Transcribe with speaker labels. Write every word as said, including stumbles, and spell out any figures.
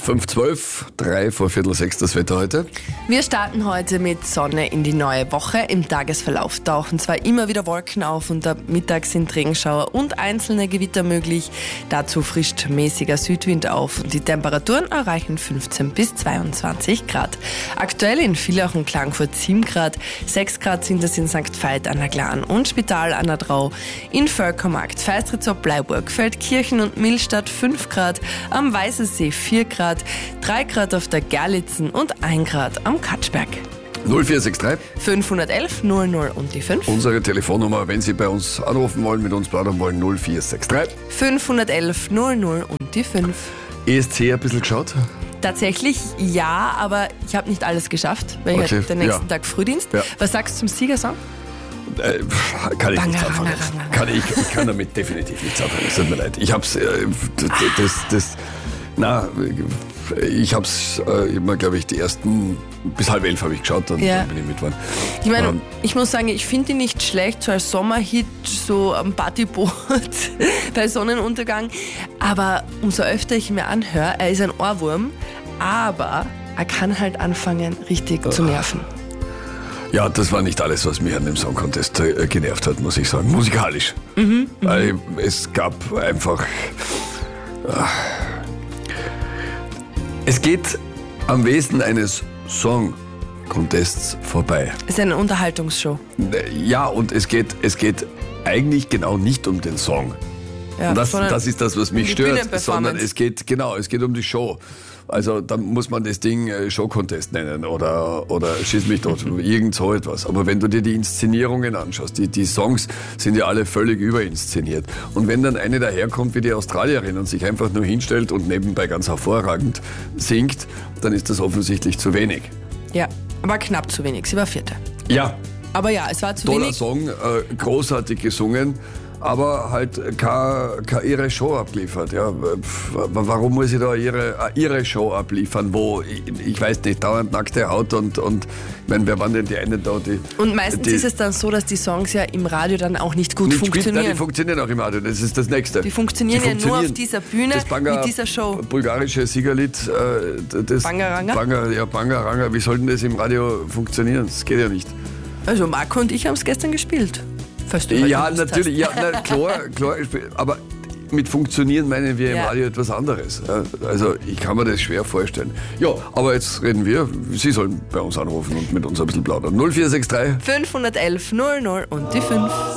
Speaker 1: fünf zwölf, drei vor Viertel sechs das Wetter heute.
Speaker 2: Wir starten heute mit Sonne in die neue Woche. Im Tagesverlauf tauchen zwar immer wieder Wolken auf und ab Mittag sind Regenschauer und einzelne Gewitter möglich. Dazu frischt mäßiger Südwind auf und die Temperaturen erreichen fünfzehn bis zweiundzwanzig Grad. Aktuell in Villach und Klagenfurt sieben Grad, sechs Grad sind es in Sankt Veit an der Glan und Spital an der Drau. In Völkermarkt, Feistritz, Bleiburg, Feldkirchen und Millstatt fünf Grad, am Weißensee vier Grad, drei Grad auf der Gerlitzen und ein Grad am Katschberg.
Speaker 1: null vier sechs drei
Speaker 2: fünfhundertelf null null und die fünf.
Speaker 1: Unsere Telefonnummer, wenn Sie bei uns anrufen wollen, mit uns plaudern wollen, null vier sechs drei
Speaker 2: fünfhundertelf null null und die fünf.
Speaker 1: E S C ein bisschen geschaut?
Speaker 2: Tatsächlich ja, aber ich habe nicht alles geschafft, weil
Speaker 1: Okay,
Speaker 2: ich hatte den nächsten
Speaker 1: ja.
Speaker 2: Tag Frühdienst.
Speaker 1: Ja.
Speaker 2: Was sagst du zum Siegersong?
Speaker 1: Äh, kann ich
Speaker 2: Banga,
Speaker 1: nichts anfangen.
Speaker 2: Ranga, Ranga.
Speaker 1: Kann ich, ich kann damit definitiv nichts anfangen. Es tut mir leid. Ich hab's, äh, das, das, das, na, ich hab's äh, immer, glaube ich, die ersten, bis halb elf habe ich geschaut, dann,
Speaker 2: Ja.
Speaker 1: dann bin ich mit worden.
Speaker 2: Ich meine,
Speaker 1: Ähm,
Speaker 2: ich muss sagen, ich finde ihn nicht schlecht, so als Sommerhit, so am Partyboot bei Sonnenuntergang. Aber umso öfter ich ihn mir anhöre, er ist ein Ohrwurm, aber er kann halt anfangen, richtig zu nerven.
Speaker 1: Ja, das war nicht alles, was mich an dem Song Contest äh, genervt hat, muss ich sagen. Musikalisch. Mhm, Weil es gab einfach... Äh, es geht am Wesen eines Song Contests vorbei.
Speaker 2: Es ist eine Unterhaltungsshow.
Speaker 1: Ja, und es geht, es geht eigentlich genau nicht um den Song.
Speaker 2: Ja,
Speaker 1: Und das,
Speaker 2: sondern
Speaker 1: das ist das, was mich
Speaker 2: um die
Speaker 1: stört,
Speaker 2: Bühnenperformance.
Speaker 1: sondern es geht, genau, es geht um die Show. Also dann muss man das Ding äh, Show-Contest nennen oder, oder schieß mich tot, irgend so etwas. Aber wenn du dir die Inszenierungen anschaust, die, die Songs sind ja alle völlig überinszeniert. Und wenn dann eine daherkommt wie die Australierin und sich einfach nur hinstellt und nebenbei ganz hervorragend singt, dann ist das offensichtlich zu wenig.
Speaker 2: Ja, aber knapp zu wenig. Sie war Vierte.
Speaker 1: Ja,
Speaker 2: Aber ja, es war zu
Speaker 1: toller
Speaker 2: wenig.
Speaker 1: Song, äh, großartig gesungen, aber halt keine, keine ihre Show abgeliefert. Ja, pf, warum muss ich da ihre, ihre Show abliefern, wo, ich, ich weiß nicht, dauernd nackte Haut und, und ich meine, wer waren denn die einen da, die...
Speaker 2: Und meistens
Speaker 1: die,
Speaker 2: ist es dann so, dass die Songs ja im Radio dann auch nicht gut
Speaker 1: nicht spielt,
Speaker 2: funktionieren.
Speaker 1: nein, die funktionieren auch im Radio, das ist das Nächste.
Speaker 2: Die funktionieren
Speaker 1: Die
Speaker 2: ja nur auf dieser Bühne
Speaker 1: das Banga,
Speaker 2: mit dieser Show.
Speaker 1: bulgarische Siegerlied, äh, das...
Speaker 2: Bangaranga?
Speaker 1: Banga, ja, Bangaranga, wie soll denn das im Radio funktionieren? Das geht ja nicht.
Speaker 2: Also Marco und ich haben es gestern gespielt. Falls du
Speaker 1: Ja,
Speaker 2: heute gewusst
Speaker 1: natürlich, ja,
Speaker 2: hast.
Speaker 1: na, klar, klar, aber mit funktionieren meinen wir im
Speaker 2: Ja.
Speaker 1: Radio etwas anderes. Ja, also ich kann mir das schwer vorstellen. Ja, aber jetzt reden wir, Sie sollen bei uns anrufen und mit uns ein bisschen plaudern. null vier sechs drei
Speaker 2: fünfhundertelf null null und die fünf.